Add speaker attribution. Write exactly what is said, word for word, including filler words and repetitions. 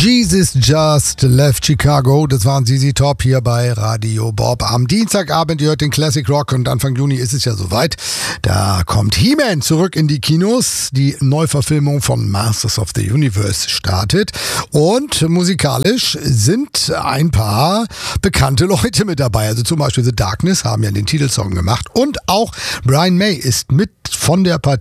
Speaker 1: Jesus Just Left Chicago, das waren Z Z Top hier bei Radio Bob. Am Dienstagabend, ihr hört den Classic Rock und Anfang Juni ist es ja soweit. Da kommt He-Man zurück in die Kinos. Die Neuverfilmung von Masters of the Universe startet. Und musikalisch sind ein paar bekannte Leute mit dabei. Also zum Beispiel The Darkness haben ja den Titelsong gemacht. Und auch Brian May ist mit von der Partie.